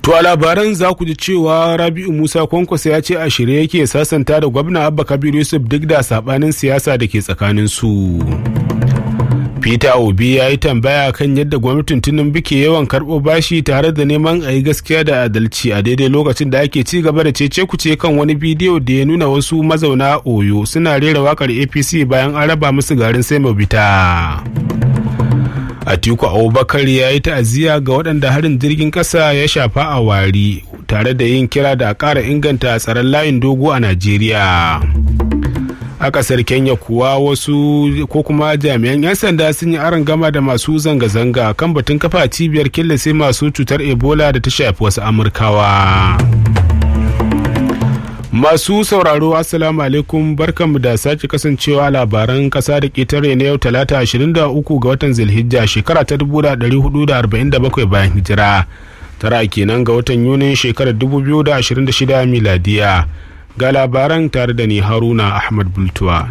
To a labaran za ku ji cewa Rabi'u Musa Kwankwaso ya ce a shirye yake sasanta da gwamna Abba Kabir Yusuf duk da sabanin siyasa da ke tsakanin su. Peter Obi ya yi tambaya kan yadda gwamnatin Tinubu ke yawan karɓo bashi tare da neman a yi gaskiya da adalci a daidai lokacin da ake ci gaba da cece-kuce kan wani bidiyo da ya nuna wasu mazauna Oyo suna rera wakar APC bayan an raba musu garin Semobita. Atiku Abubakar ya yi ta'aziyya ga waɗanda harin jirgin ƙasa ya shafa a Wari tare da yin kira da a ƙara inganta tsaron layin dogo a Najeriya. A ƙasar Kenya kuwa wasu ko kuma jami'an 'yan sanda sun yi arangama da masu zanga-zanga kan batun kafa cibiyar killace masu cutar Ebola da ta shafi wasu Amurkawa. Masu sauraro Assalamu alaikum barkanmu da sake kasancewa labaran kasa da ƙetare na yau talata 23 ga watan Zulhijja shekara ta 1447 bayan hijira. Tara kenan ga watan Yunin shekarar 2026 miladiya. Ga labaran tare da ni Haruna Ahmad Bultuwa.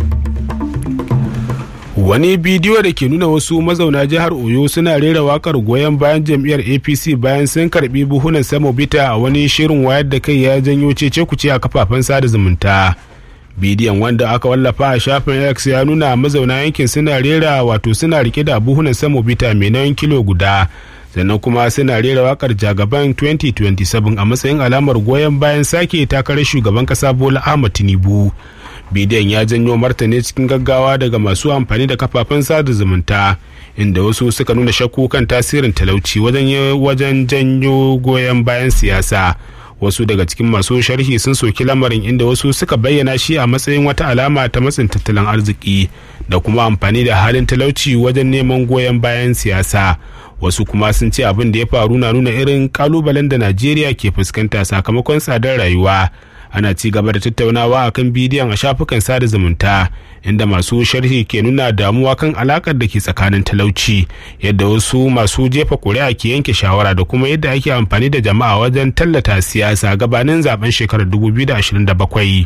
Wani bidiyo da ke nuna wasu mazauna jihar Oyo suna rera wakar goyon bayan jam'iyyar APC bayan sun karbi buhunan Semobita a wani shirin wayar da kai ya janyo cece-kuce a kafafen sada zumunta. Bidiyon wanda aka wallafa a shafin X ya nuna mazauna yankin suna rike da buhunan Semobita mai nauyin kilo guda. Sannan kuma suna rera wakar Jagaban 2027 a matsayin alamar goyon bayan sake takarar shugaban kasa Bola Ahmed Tinubu. Bidiyon ya janyo martani cikin gaggawa daga masu amfani da kafafen sada zumunta inda wasu suka nuna shakku kan tasirin talauci wajen janyo goyon bayan siyasa. Wasu daga cikin masu sharhi sun soki lamarin inda wasu suka bayyana shi a matsayin wata alama ta matsin tattalin arziki da kuma amfani da halin talauci wajen neman goyon bayan siyasa. Wasu kuma sun ce abin da ya faru na nuna irin kalubalen da Najeriya ke fuskanta sakamakon tsadar rayuwa. Ana ci gaba da tattaunawa akan bidiyon a shafukan sada zumunta inda masu sharhi ke nuna damuwa kan alakar da ke tsakanin talauci, yadda wasu masu jefa kuri'a ke yanke shawara da kuma yadda ake amfani da jama'a wajen tallata siyasa gabanin zaben shekarar 2027.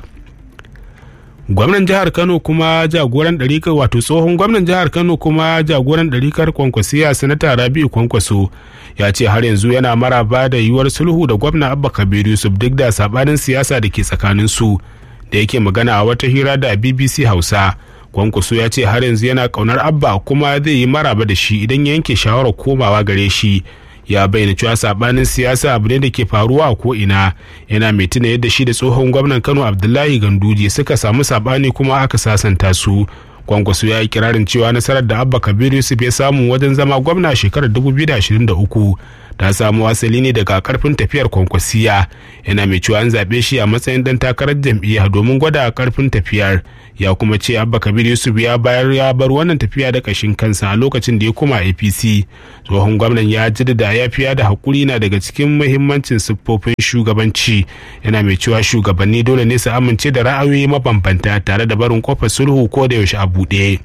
Gwamnan jihar Kano kuma jagoran ɗarikar tsohon gwamnan jihar Kano kuma jagoran ɗarikar Kwankwasiya Sanata Rabi'u Kwankwaso ya ce har yanzu yana maraba da yiwuwar sulhu da gwamna Abba Kabir Yusuf duk da sabanin siyasa da ke tsakanin su. Da yake magana a wata hira da BBC Hausa, Kwankwaso ya ce har yanzu yana kaunar Abba kuma zai yi maraba da shi idan ya yanke shawarar komawa gare shi. Ya bayyana cewa sabanin siyasa abu ne da ke faruwa a ko'ina, yana mai tuna yadda shi da tsohon gwamnan Kano Abdullahi Ganduje suka samu sabani kuma aka sasanta su. Kwankwaso ya yi kirarin cewa nasarar da Abba Kabir Yusuf ya samu wajen zama gwamna shekarar 2023 ta samu asali ne daga karfin tafiyar Kwankwasiya. Yana mai cewa an zaɓe shi a matsayin dan takarar jam'iyya domin gwada karfin tafiyar. Ya kuma ce Abba Kabir Yusuf ya bar wannan tafiya da kashin kansa a lokacin da ya koma APC. Tsohon gwamnan ya jaddada yafiya da hakuri na daga cikin muhimmancin siffofin shugabanci. Yana mai cewa shugabanni dole ne su amince da ra'ayoyi mabambanta tare da barin kofar sulhu ko da yaushe a buɗe.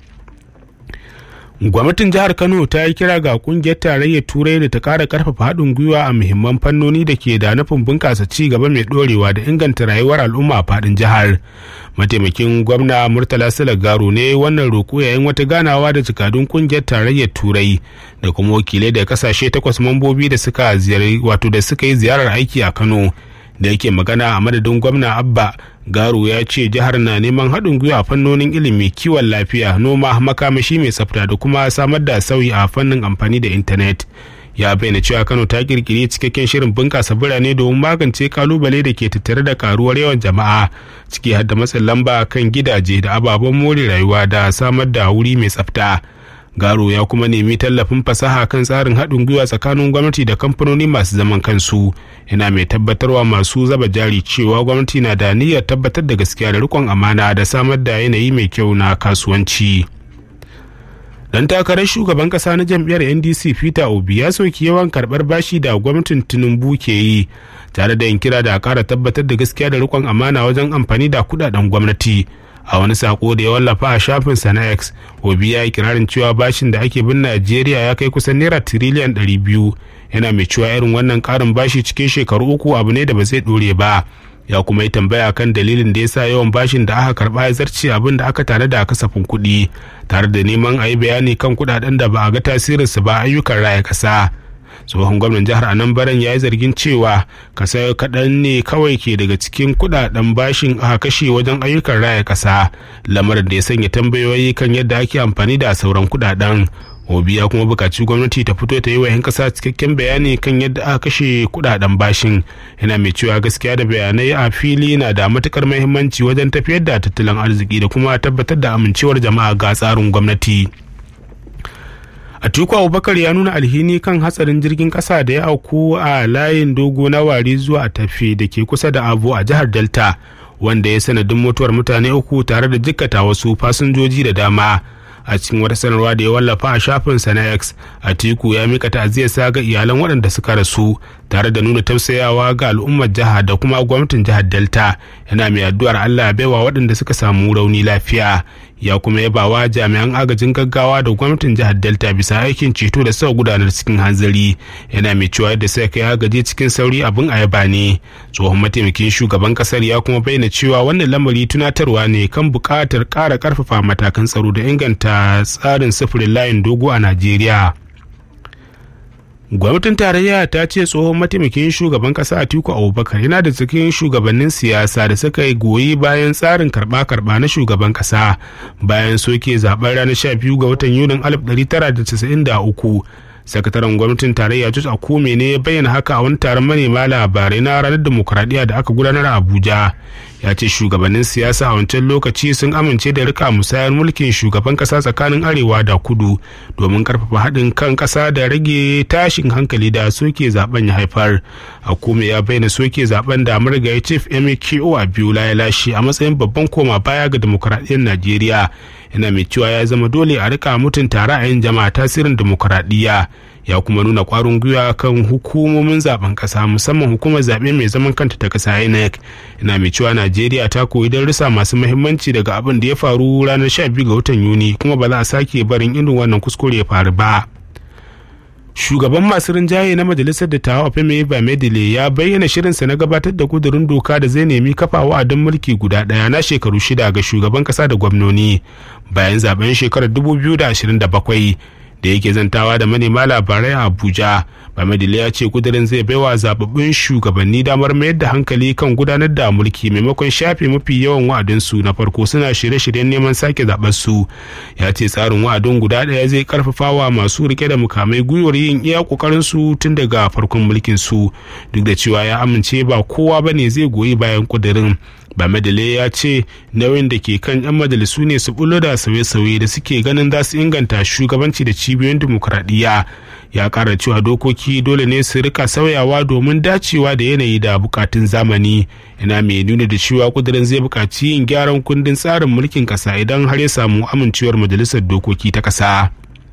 Gwamnatin jihar Kano ta yi kira ga kungiyar tarayyar Turai da ta kara karfafa haɗin gwiwa a muhimman fannoni da ke da nufin bunƙasa ci gaba mai ɗorewa da inganta rayuwar al'umma a faɗin jihar. Mataimakin gwamna Murtala Salagaro ne wannan roƙo yayin wata ganawa da jakadun kungiyar tarayyar Turai da kuma wakilai da kasashe 8 mambobi da suka yi ziyarar aiki a Kano. Da yake magana a madadin gwamna Abba Garo ya ce jihar na neman haɗin gwiwa a fannonin ilimi, kiwon lafiya, noma, makamashi mai tsafta da kuma samar da sauyi a fannin amfani da intanet. Ya bayyana cewa Kano ta kirkiri cikakken shirin bunƙasa birane domin magance kalubale da ke tattare da karuwar yawan jama'a, ciki har da matsin lamba kan gidaje da ababen more rayuwa da samar da wuri mai tsafta. Garo ya kuma nemi tallafin fasaha kan tsarin haɗin gwiwa tsakanin gwamnati da kamfanoni masu zaman kansu. Yana mai tabbatarwa masu zaba jari cewa gwamnati na da niyyar tabbatar da gaskiya da riƙon amana da samar da yanayi mai kyau na kasuwanci. Dan takarar shugaban kasa na jam'iyyar NDC Peter Obi ya soki yawan karɓar bashi da gwamnatin Tinubu ke yi, tare da yin kira da ƙara tabbatar da gaskiya da riƙon amana wajen amfani da kuɗaɗen gwamnati. A wani sako da ya wallafa a shafinsa na X, Obi ya yi kirarin cewa bashin da ake bin Najeriya ya kai kusan naira tiriliyan 200. Yana mai cewa irin wannan karin bashi cikin shekaru 3 abu ne da ba zai dore ba. Ya kuma yi tambaya kan dalilin da ya sa yawan bashin da aka karba ya zarce abin da aka tare da kasafin kuɗi, tare da neman a yi bayani kan kuɗaɗen da ba a ga tasirinsu ba ayyukan raya ƙasa. tsohon gwamnan jihar Anambra ya yi zargin cewa kasa kaɗan ne kawai ke daga cikin kuɗaɗen bashin aka kashe wajen ayyukan raya ƙasa, lamarin da ya sanya tambayoyi kan yadda ake amfani da sauran kuɗaɗen. Obi ya kuma bukaci gwamnati ta fito ta yi wa 'yan kasa cikakken bayani kan yadda aka kashe kudaden bashin, yana mai cewa gaskiya da bayanai a fili na da matukar muhimmanci wajen tafiyar da tattalin arziki da kuma tabbatar da amincewar jama'a ga tsarin gwamnati. Atiku Abubakar ya nuna alhini kan hatsarin jirgin kasa da ya auku a layin dogo na Wari zuwa Tafe da ke kusa da Abo a jihar Delta, wanda ya sanadin mutuwar mutane 3 tare da jikkata wasu fasinjoji da dama. A cikin wata sanarwa da ya wallafa a shafinsa na X, Atiku ya mika ta'aziyarsa ga iyalan waɗanda suka rasu tare da nuna tausayawa ga al'ummar jiha da kuma gwamnatin jihar Delta, yana mai addu'ar Allah ya baiwa waɗanda suka samu rauni lafiya. Ya kuma yabawa jami'an agajin gaggawa da gwamnatin jihar Delta bisa aikin ceto da suka gudanar cikin hanzari, yana mai cewa yadda suka kai agaji cikin sauri abin a yaba ne. Tsohon mataimakin shugaban kasar ya kuma bayyana cewa wannan lamari tunatarwa ne kan buƙatar ƙara ƙarfafa matakan tsaro da inganta tsarin sufurin layin dogo a Najeriya. Gwamnatin tarayya ta ce tsohon mataimakin shugaban kasa Atiku Abubakar yana da cikin shugabannin siyasa da suka yi goyi bayan tsarin karba-karba na shugaban kasa bayan soke zaben ranar 12 ga watan Yunin 1993. Sakataren gwamnatin tarayya George Akume ne ya bayyana haka a wani taron manema labarai na ranar demokuraɗiyya da aka gudanar a Abuja. Ya ce shugabannin siyasa a wancan lokaci sun amince da rika musayar mulkin shugaban kasa tsakanin arewa da kudu domin karfafa haɗin kan kasa da rage tashin hankali da soke zaben ya haifar. Akume ya bayyana soke zaben da marigayi Chief MKO Abiola ya lashe a matsayin babban koma baya ga demokuraɗiyyar Najeriya. Yana mai cewa ya zama dole a rika mutunta ra'ayin jama'a tasirin demokuraɗiyya. Ya kuma nuna kwarin gwiwa kan hukumomin zaben kasa musamman hukumar zaɓe mai zaman kanta ta kasa INEC. Ina mai cewa Najeriya ta koyi darussa masu muhimmanci daga abin da ya faru ranar 12 ga watan Yuni kuma ba za a sake barin irin wannan kuskure ya faru ba. Shugaban masu rinjaye na majalisar dattawa Femi Bamidele ya bayyana shirinsa na gabatar da kudurin doka da zai nemi kafa wa'adin mulki guda ɗaya na shekaru 6 ga shugaban kasa da gwamnoni bayan zaben shekarar 2027. Da yake zantawa da manema labarai a Abuja, Bamidele ya ce kudirin zai baiwa zababbun shugabanni damar mayar da hankali kan gudanar da mulki maimakon shafe mafi yawan wa'adinsu na farko suna shirye-shiryen neman sake zaɓar su. Ya ce tsarin wa'adin guda ɗaya zai karfafa wa masu rike da mukamai gwiwar yin iya kokarin su tun daga farkon mulkin su, duk da cewa ya amince ba kowa bane zai goyi bayan kudirin. Bamidele ya ce nauyin da ke kan 'yan majalisu ne su bullo da sauye-sauye da suke ganin za su inganta shugabanci da cibiyoyin dimokuraɗiyya. Ya ƙara cewa dokoki dole ne su rika sauyawa domin dacewa da yanayi da bukatun zamani. Yana mai nuna da cewa kudirin zai buƙaci yin gyaran kundin tsarin mulkin ƙasa idan har ya samu amincewar majalisar dokoki ta ƙasa.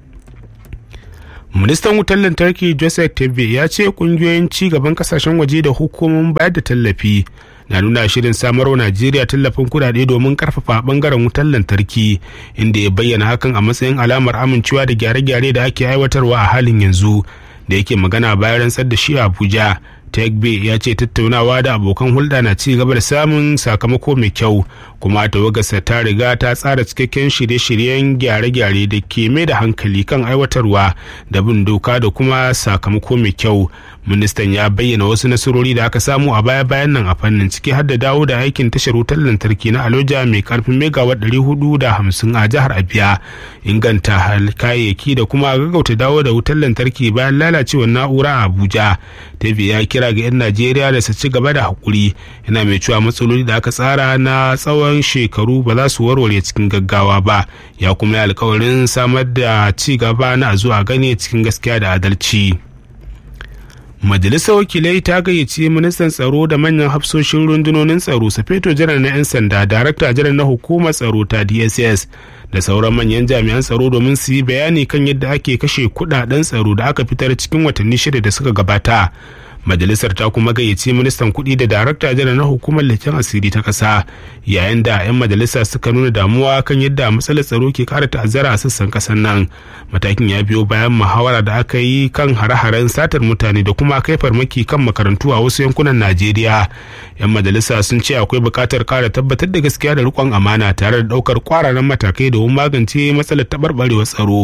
Ministan wutar lantarki Joseph Tebbe ya ce kungiyoyin ci gaban kasashen waje da hukumomin bayar da tallafi na nuna shirin samarwa Najeriya tallafin kudade domin karfafa bangaren wutar lantarki, inda ya bayyana hakan a matsayin alamar amincewa da gyare-gyare da ake aiwatarwa a halin yanzu. Da yake magana bayan rantsar da shi a Abuja, Tebbe ya ce tattaunawa da abokan hulɗa na ci gaba da samun sakamako mai kyau, kuma tawagarsa ta riga ta tsara cikakken shirye-shiryen gyare-gyare da ke mai da hankali kan aiwatarwa da bin doka da kuma sakamako mai kyau. Ministan ya bayyana wasu nasarori da aka samu a baya-bayan nan a fannin, ciki har da dawo da aikin tashar wutar lantarki na Aloja mai karfin megawatt 450 a jihar Abia, inganta kayayyaki da kuma gaggauta dawo da wutar lantarki bayan lalacewar na'ura a Abuja. Tebbe ya kira ga 'yan Najeriya da su ci gaba da hakuri, yana mai cewa matsaloli da aka tsara na tsawon shekaru ba za su warware cikin gaggawa ba. Ya kuma yi alkawarin samar da ci gaba na a zuwa gani cikin gaskiya da adalci. Majalisar wakilai ta gayyaci ministan tsaro da manyan hafsoshin rundunonin tsaro, sufeto janar na 'yan sanda, darakta janar na hukumar tsaro ta DSS da sauran manyan jami'an tsaro domin su yi bayani kan yadda ake kashe kudaden tsaro da aka fitar cikin watanni 6 da suka gabata. Majalisar ta kuma gayyaci ministan kuɗi da darakta janar na hukumar leken asiri ta ƙasa, yayin da 'yan majalisa suka nuna damuwa kan yadda matsalar tsaro ke ƙara ta'azzara a sassan ƙasar nan. Matakin ya biyo bayan muhawara da aka yi kan hare-haren satar mutane da kuma kai farmaki kan makarantu a wasu yankunan Najeriya. 'Yan majalisa sun ce akwai buƙatar ƙara tabbatar da gaskiya da riƙon amana tare da ɗaukar ƙwararan matakai domin magance matsalar taɓarɓarewar tsaro.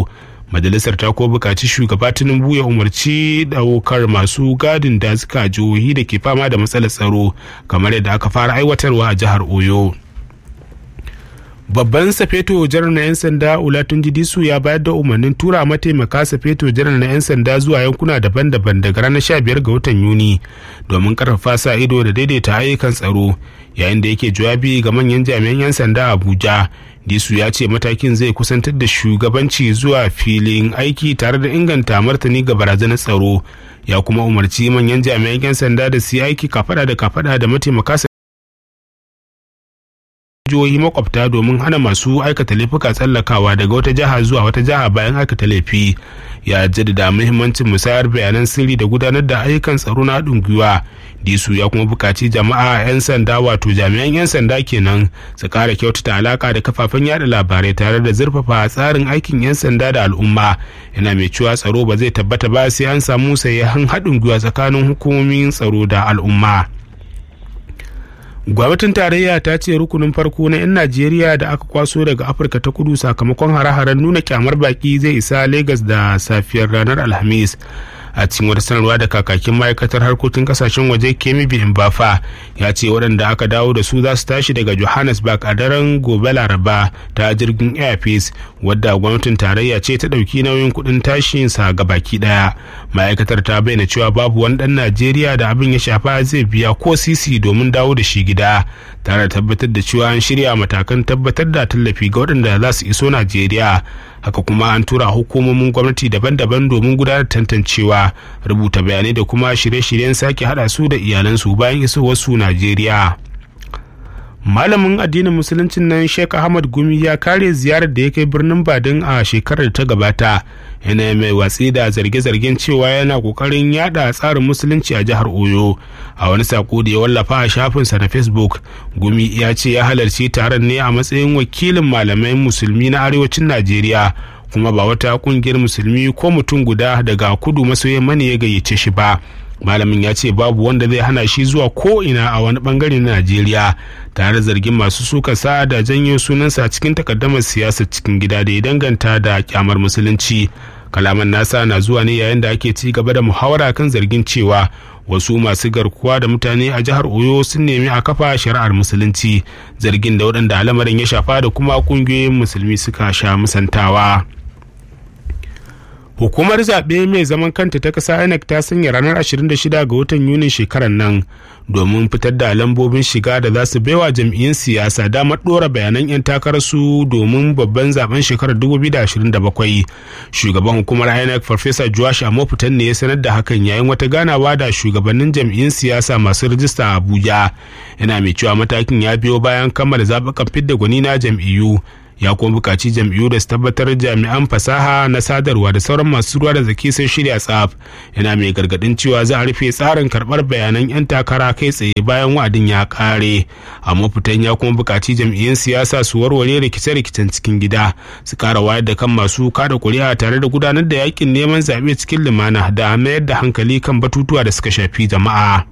Majalisar ta ko bukaci shugaba Tinubu ya umarci daukar masu gadin dazuka jihohi da ke fama da matsalar tsaro kamar yadda aka fara aiwatarwa a jihar Oyo. Babban safeto janar na 'yan sanda Olatunji Disu ya bayar da umarnin tura mataimaka safeto janar na 'yan sanda zuwa yankuna daban-daban daga ranar 15 ga watan Yuni domin karfafa sa ido da daidaita ayyukan tsaro. Yayin da yake jawabi ga manyan jami'an 'yan sanda a Abuja, Disu ya ce matakin zai kusantar da shugabanci zuwa filin aiki tare da inganta martani ga barazanar tsaro. Ya kuma umarci manyan jami'an 'yan sanda da su yi aiki kafada da mataimaka jihohi makwabta domin hana masu aikata laifuka tsallakawa daga wata jiha zuwa wata jiha bayan aikata laifi. Ya jaddada muhimmancin musayar bayanan sirri da gudanar da ayyukan tsaro na haɗin gwiwa. Disu ya kuma buƙaci jama'a 'yan sanda wato jami'an 'yan sanda kenan su ƙara kyautata alaƙa da kafafen yada labarai tare da zurfafa tsarin aikin 'yan sanda da al'umma. Yana mai cewa tsaro ba zai tabbata ba sai an samu sayayyan haɗin gwiwa tsakanin hukumomin tsaro da al'umma. Gwamnatin tarayya ta ce rukunin farko na 'yan Najeriya da aka kwaso daga Afirka ta kudu sakamakon hare-haren nuna kyamar baki zai isa Legas da safiyar ranar Alhamis. A cikin wata sanarwa da kakakin ma'aikatar harkokin kasashen waje Kemi Mbafa ya ce waɗanda aka dawo da su za su tashi daga Johannesburg a daren gobe Laraba ta jirgin Air Peace wadda gwamnatin tarayya ce ta ɗauki nauyin kuɗin tashinsa ga baki ɗaya. Ma'aikatar ta bayyana cewa babu wani ɗan Najeriya da abin ya shafa zai biya ko sisi domin dawo da shi gida, tare da tabbatar da cewa an shirya matakan tabbatar da tallafi ga waɗanda za su iso Najeriya. Haka kuma an tura hukumomin gwamnati daban-daban domin gudanar tantancewa, rubuta bayanai da kuma shirye-shiryen sake hada su da iyalansu bayan isowarsu Najeriya. Malamin addinin musuluncin nan Sheikh Ahmad Gumi ya kare ziyarar da ya kai birnin Badin a shekarar da ta gabata, yana mai watsi da zarge-zargen cewa yana kokarin yada tsarin musulunci a jihar Oyo. A wani sako da ya wallafa a shafinsa na Facebook, Gumi ya ce ya halarci taron ne a matsayin wakilin malamai musulmi na arewacin Najeriya, kuma ba wata kungiyar musulmi ko mutum guda daga kudu maso yamma ne ya gayyace shi ba. Malamin ya ce babu wanda zai hana shi zuwa ko ina a wani bangare na Najeriya, tare zargin masu suka sa da janyo sunansa cikin takaddamar siyasar cikin gida da ya danganta da kyamar musulunci. Kalaman nasa na zuwa ne yayin da ake ci gaba da muhawara kan zargin cewa wasu masu garkuwa da mutane a jihar Oyo sun nemi a kafa shari'ar musulunci, zargin da waɗanda lamarin ya shafa da kuma ƙungiyoyin musulmi suka sha musantawa. Hukumar zaɓe mai zaman kanta ta ƙasa INEC ta sanya ranar 26 ga watan Yunin shekarar nan domin fitar da lambobin shiga da za su baiwa jam'iyyun siyasa damar ɗora bayanan 'yan takararsu domin babban zaben shekarar 2027. Shugaban hukumar INEC Farfesa Joash Amofitan ne ya sanar da hakan yayin wata ganawa da shugabannin jam'iyyun siyasa masu rajista a Abuja. Yana mai cewa matakin ya biyo bayan kammala zaɓukan fidda gwani na jam'iyyu. Ya kuma buƙaci jam'iyyu da su tabbatar jami'an fasaha na sadarwa da sauran masu ruwa da zaki sun shirya tsaf. Yana mai gargaɗin cewa za a rufe tsarin karɓar bayanan 'yan takara kai tsaye bayan wa'adin ya ƙare. Amma fitan ya kuma buƙaci jam'iyyun siyasa su warware rikice-rikicen cikin gida, su ƙara wayar da kan masu kada ƙuri'a tare da gudanar da yakin neman zaɓe cikin lumana da mayar da hankali kan batutuwa da suka shafi jama'a.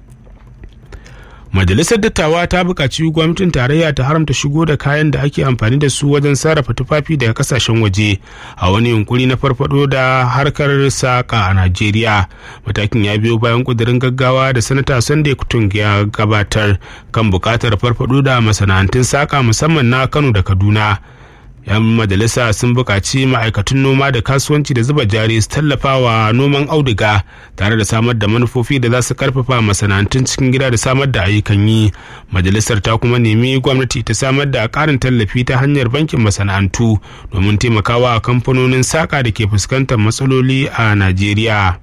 Majalisar Dattawa ta buƙaci gwamnatin tarayya ta haramta shigo da kayan da ake amfani da su wajen sarrafa tufafi daga kasashen waje a wani yunkuri na farfado da harkar saƙa a Najeriya. Matakin ya biyo bayan ƙudurin gaggawa da Sanata Sunday Kutung ya gabatar kan buƙatar farfado da masana'antun saƙa musamman na Kano da Kaduna. 'Yan majalisa sun buƙaci ma'aikatan noma da kasuwanci da zuba jari su tallafa wa noman auduga tare da samar da manufofi da za su karfafa masana'antun cikin gida da samar da ayyukan yi. Majalisar ta kuma nemi gwamnati ta samar da ƙarin tallafi ta hanyar bankin masana'antu domin taimakawa kamfanonin saƙa da ke fuskantar matsaloli a Najeriya.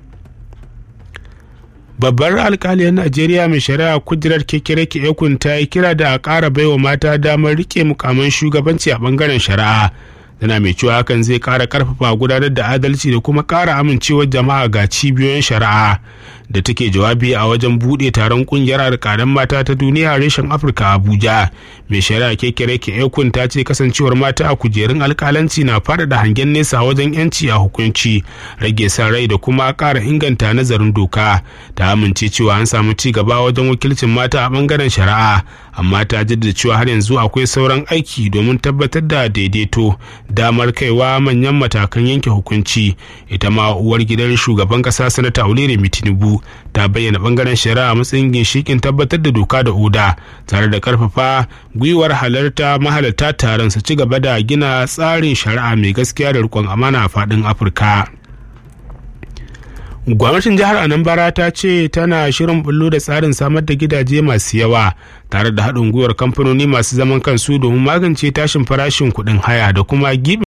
Babbar alkaliyar Najeriya mai shari'a Kudirat Kekereke Ekun ta yi kira da a ƙara baiwa mata damar rike mukaman shugabanci a bangaren shari'a. Tana mai cewa hakan zai ƙara ƙarfafa gudanar da adalci da kuma ƙara amincewar jama'a ga cibiyoyin shari'a. da take jawabi a wajen buɗe taron ƙungiyar alƙalan mata ta duniya reshen Afirka Abuja. Mai shari'a Kekereke Ekun ta ce kasancewar mata a kujerun alƙalanci na faɗaɗa hangen nesa wajen 'yanci a hukunci, rage san rai da kuma ƙara inganta nazarin doka. Ta amince cewa an samu ci gaba wajen wakilcin mata a ɓangaren shari'a, amma ta jaddada cewa har yanzu akwai sauran aiki domin tabbatar da daidaito, damar kaiwa manyan matakan yanke hukunci. Ita ma uwar gidan shugaban ƙasa Sanata Oluremi Tinubu ta bayyana ɓangaren shari'a a matsayin ginshiƙin tabbatar da doka da oda, tare da ƙarfafa gwiwar mahalarta taron su ci gaba da gina tsarin shari'a mai gaskiya da riƙon amana a faɗin Afirka. Gwamnatin jihar Anambra ta ce tana shirin bullo da tsarin samar da gidaje masu yawa tare da haɗin gwiwar kamfanoni masu zaman kansu domin magance tashin farashin kuɗin haya da kuma gibin.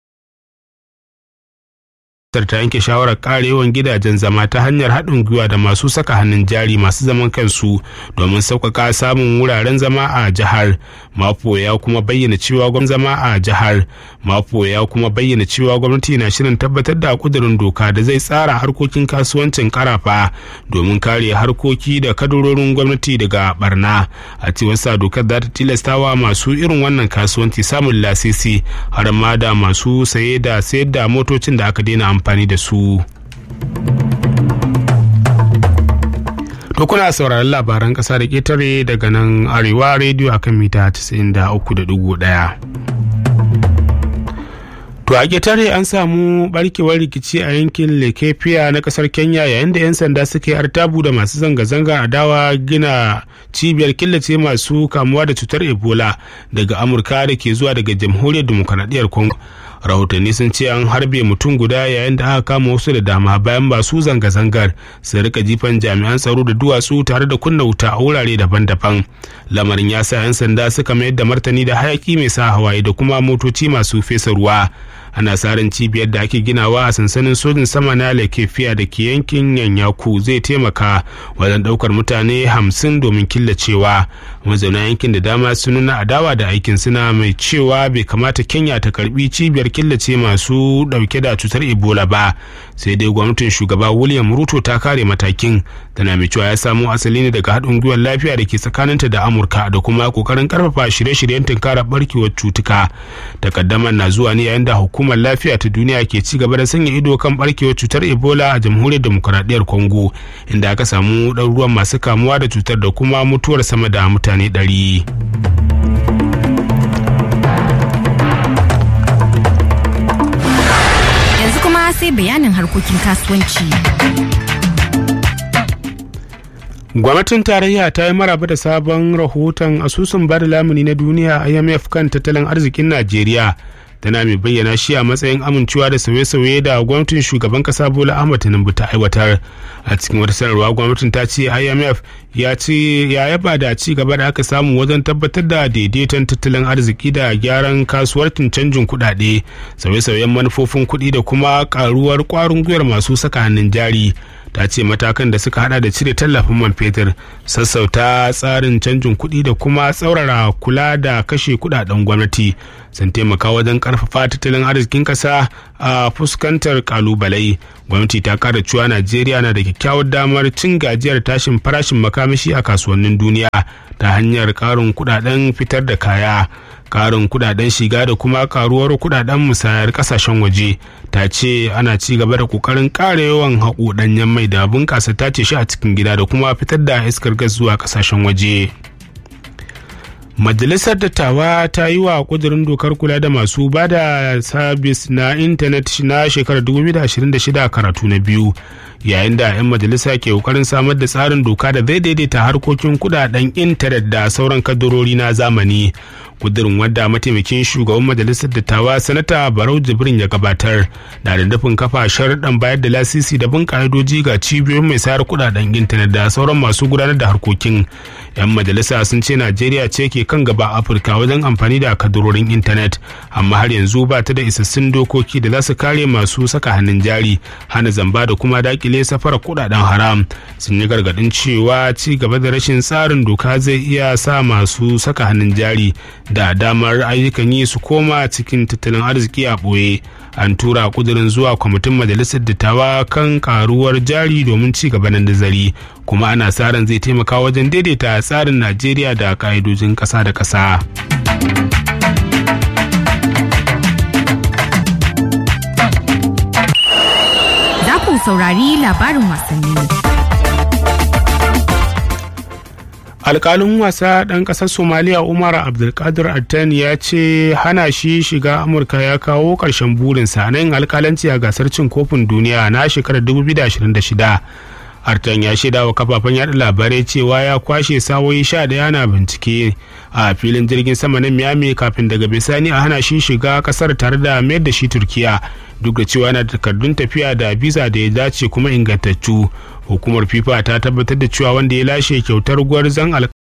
Ta yanke shawarar ƙara yawan gidajen zama ta hanyar haɗin gwiwa da masu saka hannun jari masu zaman kansu domin sauƙaƙa samun wuraren zama a jihar. Mafo ya kuma bayyana cewa gwamnati na shirin tabbatar da ƙudurin doka da zai tsara harkokin kasuwancin karafa domin kare harkoki da kadarorin gwamnati daga barna. A cewar sa dokar za ta tilastawa masu irin wannan kasuwanci samun lasisi, har ma da masu saye da sayar da motocin da aka daina amfani da su. To kuna sauraron labaran ƙasa da ƙetare daga nan Arewa rediyo akan mita 93.1. To a ƙetare an samu barkewar rikici a yankin Laikipia na ƙasar Kenya yayin da 'yan sanda suka yi artabu da masu zanga-zanga adawa gina cibiyar killace masu kamuwa da cutar Ebola daga Amurka da ke zuwa daga Jamhuriyar Dimokuraɗiyyar Congo. Rahotanni sun ce an harbe mutum guda yayin da aka kama wasu da dama bayan masu zanga-zangar su rika jifan jami'an tsaro da duwatsu tare da kunna wuta a wurare daban-daban. Lamarin ya sa 'yan sanda suka mayar da martani da hayaki mai sa hawaye da kuma motoci masu fesa ruwa. Ana sa ran cibiyar da ake ginawa a sansanin sojin sama na Laikipia da ke yankin Yanyaku zai taimaka wajen daukar mutane 50 domin killacewa. Mazauna yankin da dama sun nuna adawa da aikin, suna mai cewa bai kamata Kenya ta karbi cibiyar killace masu dauke da cutar Ebola ba. Sai dai gwamnatin shugaba William Ruto ta kare matakin, tana mai cewa ya samo asali ne daga haɗin gwiwar lafiya da ke tsakaninta da Amurka da kuma kokarin karfafa shirye-shiryen tunkarar barkewar cutuka. Takaddamar na zuwa ne yayin da hukumar lafiya ta duniya ke ci gaba da sanya ido kan barkewar cutar Ebola a Jamhuriyar Dimokuraɗiyyar Congo, inda aka samu ɗaruruwan masu kamuwa da cutar da kuma mutuwar sama da mutane 100. Yanzu kuma sai bayanin harkokin kasuwanci. Gwamnatin tarayya ta yi maraba da sabon rahoton asusun bada lamuni na duniya IMF kan tattalin arzikin Najeriya, tana mai bayyana shi a matsayin amincewa da sauye-sauye da gwamnatin shugaban kasa Bola Ahmed Tinubu ta aiwatar. A cikin wata sanarwa, gwamnatin ta ce IMF ya yaba da ci gaba da aka samu wajen tabbatar da daidaiton tattalin arziki da gyaran kasuwancin canjin kuɗaɗe, sauye-sauyen manufofin kuɗi da kuma karuwar ƙwarin gwiwar masu saka hannun jari. Ta ce matakan da suka hada da cire tallafin man fetur, sassauta tsarin canjin kuɗi da kuma tsaurara kula da kashe kuɗaɗen gwamnati sun taimaka wajen karfafa tattalin arzikin ƙasa a fuskantar kalubale. Gwamnati ta kara cewa Najeriya na da kyakkyawar damar cin gajiyar tashin farashin makamashi a kasuwannin duniya ta hanyar ƙarin kuɗaɗen fitar da kaya, karin kudaden shiga da kuma karuwar kudaden musayar kasashen waje. Ta ce ana ci gaba da kokarin kare yawan haƙo danyen mai da bunƙasa tace shi a cikin gida da kuma fitar da iskar gas zuwa kasashen waje. Majalisar Dattawa ta yi wa kudurin dokar kula da masu ba da sabis na intanet na shekarar 2026 karatu na biyu, yayin da 'yan majalisa ke kokarin samar da tsarin doka da zai daidaita harkokin kudaden intanet da sauran kadarori na zamani. Kudirin wadda mataimakin shugaban majalisar dattawa sanata Barau Jibrin ya gabatar da nufin kafa sharuɗan bayar da lasisi da bin ƙa'idoji ga cibiyoyin mai sayar kudaden intanet da sauran masu gudanar da harkokin. 'Yan majalisa sun ce Najeriya ce ke kan gaba Afirka wajen amfani da kadarorin intanet, amma har yanzu ba ta da isassun dokoki da za su kare masu saka hannun jari, hana zamba da kuma dakile dakile safara kudaden haram. Sun yi gargadin cewa ci gaba da rashin tsarin doka zai iya sa masu saka hannun jari da damar ayyukan yi su koma cikin tattalin arziki a ɓoye. An tura kudirin zuwa kwamitin majalisar dattawa kan karuwar jari domin ci gaba da nazari, kuma ana sa ran zai taimaka wajen daidaita tsarin Najeriya da ka'idojin ƙasa da ƙasa. Za ku saurari labarin wasanni. Alƙalin wasa ɗan ƙasar Somaliya Umar Abdulkadir Attan ya ce hana shi shiga Amurka ya kawo ƙarshen burinsa na yin alƙalanci a gasar cin kofin duniya na shekarar 2026. Artan ya shaida wa kafafen yaɗa labarai cewa ya kwashe sawoyi 11 na bincike a filin jirgin sama na Miami kafin daga bisani a hana shi shiga kasar tare da mayar da shi Turkiya, duk da cewa yana da takardun tafiya da visa da ya dace kuma ingantattu. Hukumar FIFA ta tabbatar da cewa wanda ya lashe kyautar gwarzon